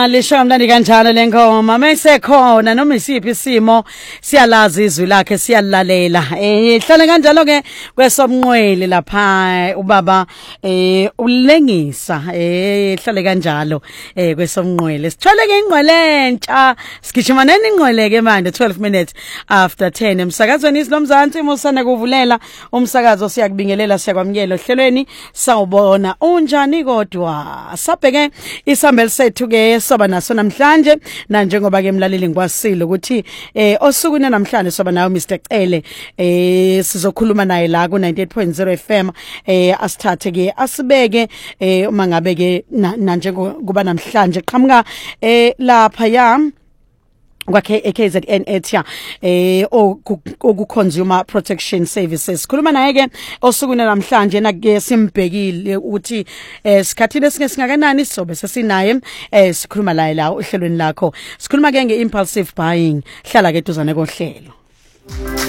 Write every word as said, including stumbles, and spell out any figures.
lisho mnandi kanjalo lengoma mesekhona noma isiphi isimo siyalazi izwi lakhe siyalalela eh hlale kanjalo ke kwesomnqwele lapha ubaba eh ulengisa eh hlale kanjalo eh kwesomnqwele sithole ke ingqwele entsha sigijima neni ingqwele ke manje twelve minutes after ten emsakazweni isinomzansi musana kuvulela umsakazo siyakubingelela siyakwamukela ohlelweni sawubona unjani kodwa sabheke isambeli sethu ke soba naso namhlanje na njengoba ke emlaleli ngikwasile ukuthi eh osukwini namhlanje soba nayo Mister Cele eh sizokhuluma naye la ku ninety-eight point zero F M eh asithathe ke asibeke eh uma ngabe ke na njengoba namhlanje qhamuka eh lapha ya kwakhe K Z N etia eh oku consumer protection services khuluma naye ke osukwini namhlanje na ke simbhekile ukuthi eh sikhathini esinge singakanani sizobe sesinaye eh sikhuluma la la ohlelweni lakho sikhuluma ke ngeimpulsive buying hlala ke duzane kohlelo.